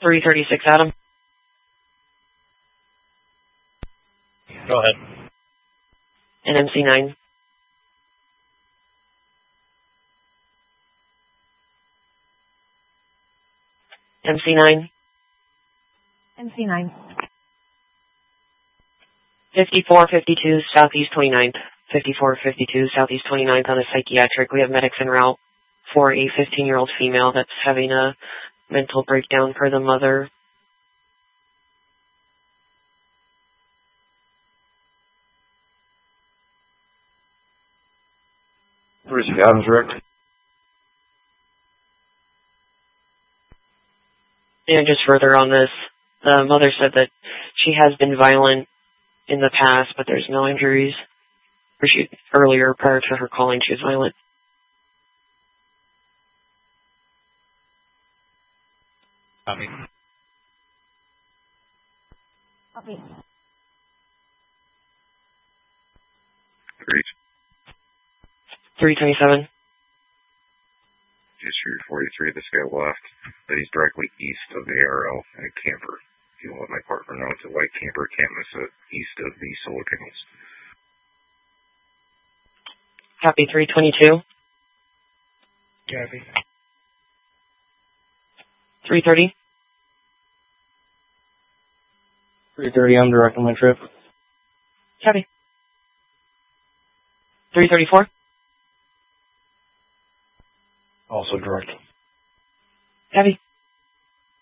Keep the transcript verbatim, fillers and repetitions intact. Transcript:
three thirty-six, Adam. Go ahead. And M C nine. M C nine. M C nine. fifty-four fifty-two Southeast twenty-ninth. fifty-four fifty-two Southeast twenty-ninth on a psychiatric. We have medics en route for a fifteen-year-old female that's having a mental breakdown for the mother. Where's the Adams direct? And just further on this, the mother said that she has been violent in the past, but there's no injuries. Or she, earlier, prior to her calling, she was violent. Copy. Copy. Three. three twenty-seven. District forty-three, this guy left, but he's directly east of the A R L and a camper. If you want my partner know, it's a white camper, can't miss it, east of the solar panels. Copy, three twenty-two. Copy. three thirty. three thirty, I'm directing my trip. Copy. three thirty-four. Also direct. Copy.